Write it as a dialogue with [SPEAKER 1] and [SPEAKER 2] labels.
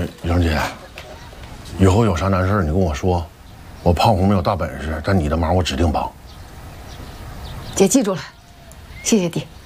[SPEAKER 1] 玲姐，以后有啥难事你跟我说，我胖虎没有大本事，但你的忙我指定帮。
[SPEAKER 2] 姐记住了，谢谢弟。